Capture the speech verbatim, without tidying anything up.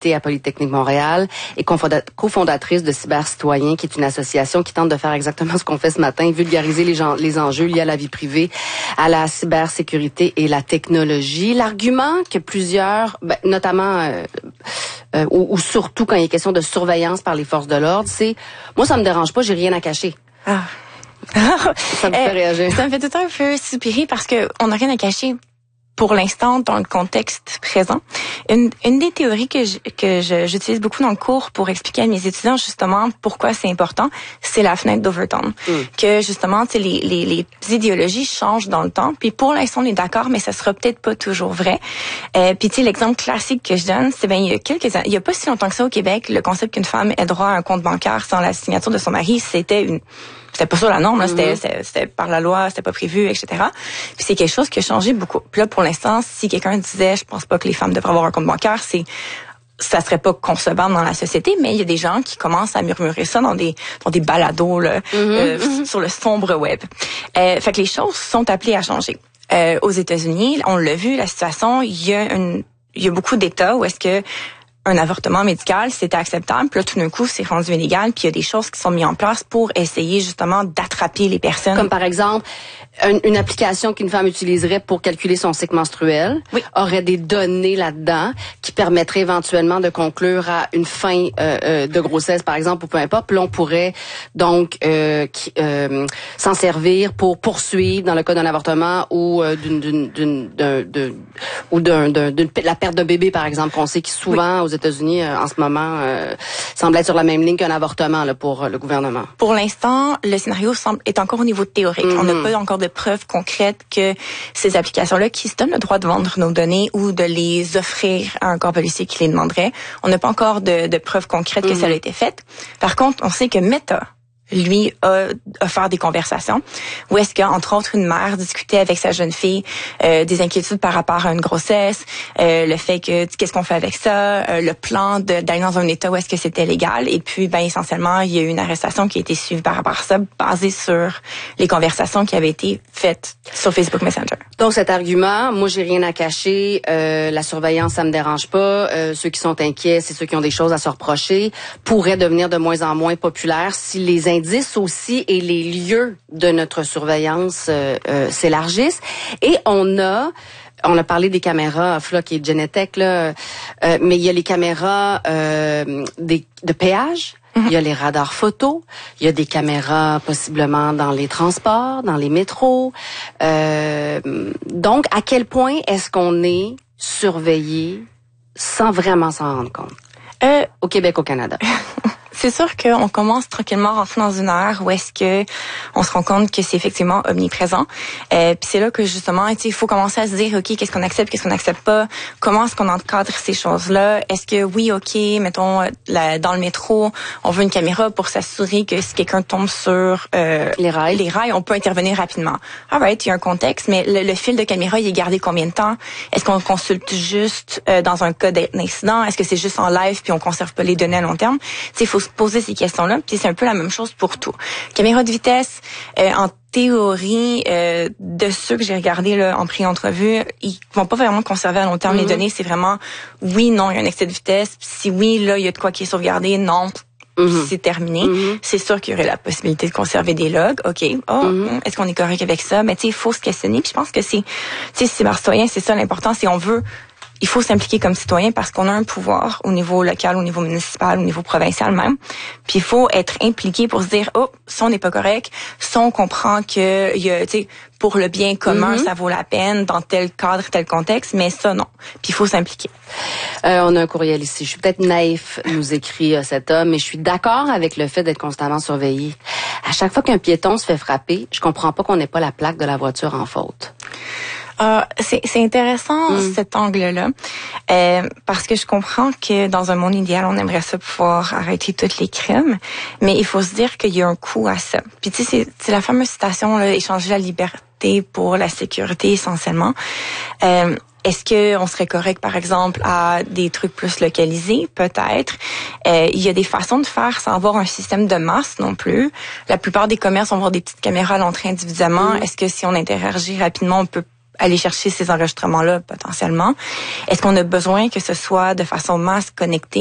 à Polytechnique Montréal et cofondatrice de Cybercitoyens, qui est une association qui tente de faire exactement ce qu'on fait ce matin, vulgariser les, gens, les enjeux liés à la vie privée, à la cybersécurité et la technologie. L'argument que plusieurs, ben, notamment euh, euh, ou, ou surtout quand il est question de surveillance par les forces de l'ordre, c'est « moi, ça me dérange pas, j'ai rien à cacher ah. ». Ça me fait euh, réagir. Ça me fait tout un peu soupirer parce que on n'a rien à cacher. Pour l'instant, dans le contexte présent, une, une des théories que je, que je, j'utilise beaucoup dans le cours pour expliquer à mes étudiants justement pourquoi c'est important, c'est la fenêtre d'Overton. Mm. Que justement, tu sais, les, les, les idéologies changent dans le temps. Puis pour l'instant, on est d'accord, mais ça sera peut-être pas toujours vrai. Euh, puis tu sais, l'exemple classique que je donne, c'est ben il y a quelques années, il y a pas si longtemps que ça au Québec, le concept qu'une femme ait droit à un compte bancaire sans la signature de son mari, c'était une C'était pas ça la norme, là. C'était, c'était, c'était par la loi, c'était pas prévu, et cetera. Puis c'est quelque chose qui a changé beaucoup. Puis là, pour l'instant, si quelqu'un disait, je pense pas que les femmes devraient avoir un compte bancaire, c'est, ça serait pas concevable dans la société, mais il y a des gens qui commencent à murmurer ça dans des, dans des balados, là, mm-hmm, euh, mm-hmm. sur le sombre web. Euh, fait que les choses sont appelées à changer. Euh, aux États-Unis, on l'a vu, la situation, il y a une, il y a beaucoup d'États où est-ce que un avortement médical, c'était acceptable. Puis là, tout d'un coup, c'est rendu illégal. Puis il y a des choses qui sont mises en place pour essayer justement d'attraper les personnes. Comme par exemple, une, une application qu'une femme utiliserait pour calculer son cycle menstruel oui. aurait des données là-dedans qui permettraient éventuellement de conclure à une fin euh, euh, de grossesse, par exemple, ou peu importe. Puis là, on pourrait donc euh, qui, euh, s'en servir pour poursuivre, dans le cas d'un avortement ou euh, d'une, d'une, d'une, d'un, d'un, ou d'un, d'un, d'une, la perte de bébé, par exemple, qu'on sait qui souvent... Oui. Aux États-Unis, euh, en ce moment, euh, semble être sur la même ligne qu'un avortement là, pour euh, le gouvernement. Pour l'instant, le scénario semble est encore au niveau théorique. Mm-hmm. On n'a pas encore de preuves concrètes que ces applications-là qui se donnent le droit de vendre nos données ou de les offrir à un corps policier qui les demanderait, on n'a pas encore de, de preuves concrètes que mm-hmm. ça a été fait. Par contre, on sait que Meta, lui, a offert des conversations où est-ce qu'entre autres une mère discutait avec sa jeune fille euh, des inquiétudes par rapport à une grossesse, euh, le fait que qu'est-ce qu'on fait avec ça, euh, le plan de, d'aller dans un état où est-ce que c'était légal, et puis ben essentiellement il y a eu une arrestation qui a été suivie par rapport à ça, basée sur les conversations qui avaient été faites sur Facebook Messenger. Donc cet argument, moi j'ai rien à cacher, euh, la surveillance ça me dérange pas, euh, ceux qui sont inquiets, c'est ceux qui ont des choses à se reprocher, pourrait devenir de moins en moins populaire si les indices aussi et les lieux de notre surveillance euh, euh, s'élargissent. Et on a, on a parlé des caméras Flock et Genetec là, euh, mais il y a les caméras euh, des, de péage. Mm-hmm. Il y a les radars photos, il y a des caméras possiblement dans les transports, dans les métros. Euh, donc, à quel point est-ce qu'on est surveillé sans vraiment s'en rendre compte? Euh, au Québec, au Canada. C'est sûr qu'on commence tranquillement à rentrer dans une ère où est-ce que on se rend compte que c'est effectivement omniprésent. Euh, puis c'est là que justement, il faut commencer à se dire, ok, qu'est-ce qu'on accepte, qu'est-ce qu'on n'accepte pas, comment est-ce qu'on encadre ces choses-là. Est-ce que oui, ok, mettons la, dans le métro, on veut une caméra pour s'assurer que si quelqu'un tombe sur euh, les rails, les rails, on peut intervenir rapidement. Alright, il y a un contexte, mais le, le fil de caméra, il est gardé combien de temps? Est-ce qu'on consulte juste euh, dans un cas d'incident? Est-ce que c'est juste en live puis on conserve pas les données à long terme? Il faut se poser ces questions-là, puis c'est un peu la même chose pour tout. Caméra de vitesse, euh, en théorie, euh, de ceux que j'ai regardés là, en pré-entrevue, ils vont pas vraiment conserver à long terme mm-hmm. les données. C'est vraiment, oui, non, il y a un excès de vitesse. Si oui, là, il y a de quoi qui est sauvegardé, non, mm-hmm. c'est terminé. Mm-hmm. C'est sûr qu'il y aurait la possibilité de conserver des logs. OK, oh, mm-hmm. est-ce qu'on est correct avec ça? Mais tu sais, il faut se questionner. Puis je pense que c'est, tu sais, cybercitoyen, c'est ça l'important, c'est on veut il faut s'impliquer comme citoyen parce qu'on a un pouvoir au niveau local, au niveau municipal, au niveau provincial même. Puis il faut être impliqué pour se dire, oh, ça on n'est pas correct, ça on comprend que il y a, tu sais, pour le bien commun, mm-hmm. ça vaut la peine dans tel cadre, tel contexte, mais ça non. Puis il faut s'impliquer. Euh, on a un courriel ici. Je suis peut-être naïf, nous écrit euh, cet homme, mais je suis d'accord avec le fait d'être constamment surveillé. À chaque fois qu'un piéton se fait frapper, je comprends pas qu'on n'ait pas la plaque de la voiture en faute. Euh, c'est, c'est intéressant mm. cet angle-là, euh, parce que je comprends que dans un monde idéal, on aimerait ça pouvoir arrêter tous les crimes, mais il faut se dire qu'il y a un coût à ça. Puis tu sais, c'est, c'est la fameuse citation, là, échanger la liberté pour la sécurité essentiellement. Euh, Est-ce que on serait correct, par exemple, à des trucs plus localisés? Peut-être. Euh, il y a des façons de faire sans avoir un système de masse non plus. La plupart des commerces vont avoir des petites caméras à l'entrée individuellement. Mm. Est-ce que si on interagit rapidement, on peut aller chercher ces enregistrements-là potentiellement? Est-ce qu'on a besoin que ce soit de façon masse connectée?